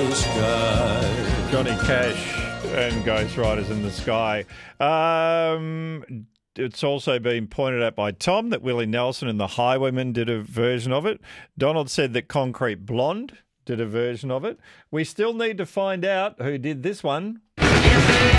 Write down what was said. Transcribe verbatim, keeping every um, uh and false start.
the sky. Johnny Cash and Ghost Riders in the Sky. Um, it's also been pointed out by Tom that Willie Nelson and the Highwaymen did a version of it. Donald said that Concrete Blonde did a version of it. We still need to find out who did this one.